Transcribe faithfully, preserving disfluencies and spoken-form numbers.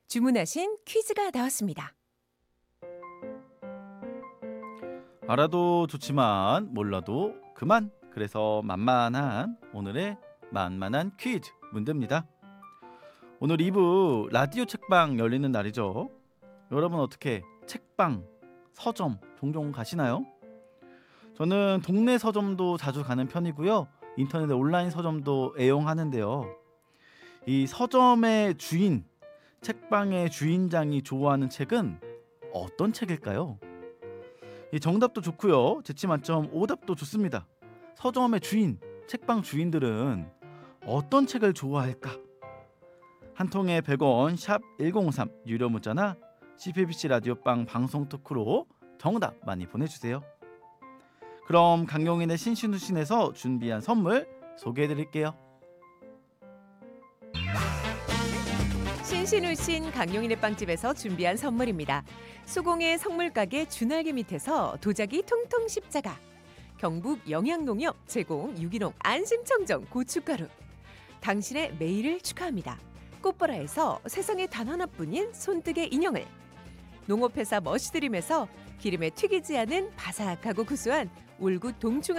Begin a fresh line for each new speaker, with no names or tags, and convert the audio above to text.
주문하신 퀴즈가 나왔습니다.
알아도 좋지만 몰라도 그만. 그래서 만만한 오늘의 만만한 퀴즈 문제입니다. 오늘 이 부 라디오 책방 열리는 날이죠. 여러분 어떻게 책방, 서점 종종 가시나요? 저는 동네 서점도 자주 가는 편이고요. 인터넷 온라인 서점도 애용하는데요. 이 서점의 주인, 책방의 주인장이 좋아하는 책은 어떤 책일까요? 이 정답도 좋고요. 재치 만점 오답도 좋습니다. 서점의 주인, 책방 주인들은 어떤 책을 좋아할까? 한 통에 백 원 샵 일공오삼 유료 문자나 씨피비씨 라디오빵 방송 토크로 정답 많이 보내주세요. 그럼 강용인의 신신우신에서 준비한 선물 소개해드릴게요.
신신우신 강용인의 빵집에서 준비한 선물입니다. 수공의 성물가게 준알개 밑에서 도자기 통통 십자가, 경북 영양농협 제공 유기농 안심청정 고춧가루, 당신의 매일을 축하합니다. 꽃보라에서 세상에 단 하나뿐인 손뜨개 인형을, 농업회사 머시드림에서 기름에 튀기지 않은 바삭하고 구수한 울구 동충